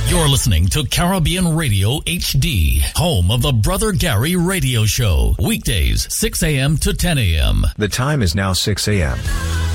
You're listening to Caribbean Radio HD, home of the Brother Gary Radio Show. Weekdays, 6 a.m. to 10 a.m. The time is now 6 a.m.